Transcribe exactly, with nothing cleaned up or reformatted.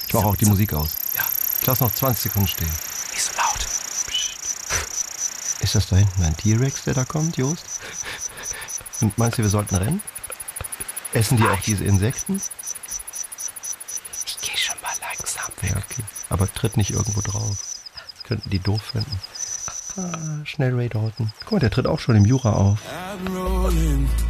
Ich mache auch die Musik aus. Ja. Ich lasse noch zwanzig Sekunden stehen. Nicht so laut. Ist das da hinten ein T-Rex, der da kommt, Jost? Und meinst du, wir sollten rennen? Essen die auch diese Insekten? Ich gehe schon mal langsam weg. Ja, okay. Aber tritt nicht irgendwo drauf. Das könnten die doof finden. Ah, schnell Ray Dalton. Guck mal, der tritt auch schon im Jura auf. I'm rolling.